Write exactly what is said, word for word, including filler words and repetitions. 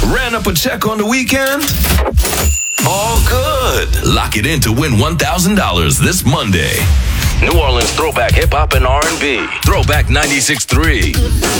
Ran up a check on the weekend? All good. Lock it in to win one thousand dollars this Monday. New Orleans Throwback Hip Hop and R and B. Throwback ninety-six point three.